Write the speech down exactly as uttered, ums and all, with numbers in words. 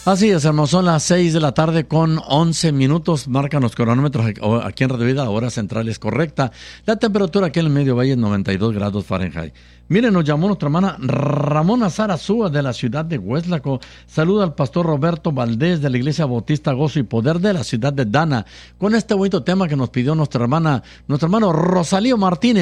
Así es, hermano, son las seis de la tarde con once minutos, marcan los cronómetros aquí en Radio Vida, la hora central es correcta. La temperatura aquí en el Medio Valle es noventa y dos grados Fahrenheit. Miren, nos llamó nuestra hermana Ramona Sarazúa de la ciudad de Hueslaco. Saluda al pastor Roberto Valdés de la Iglesia Bautista Gozo y Poder de la ciudad de Dana, con este bonito tema que nos pidió nuestra hermana, nuestro hermano Rosalío Martínez.